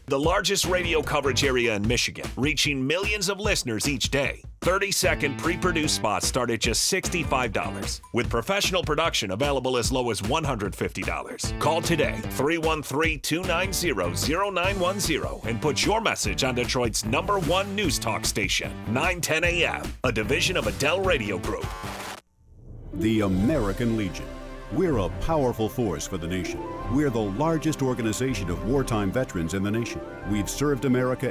The largest radio coverage area in Michigan, reaching millions of listeners each day. 30-second pre-produced spots start at just $65, with professional production available as low as $150. Call today, 313-290-0910, and put your message on Detroit's #1 news talk station, 910 AM, a division of Adele Radio Group. The American Legion. We're a powerful force for the nation. We're the largest organization of wartime veterans in the nation. We've served America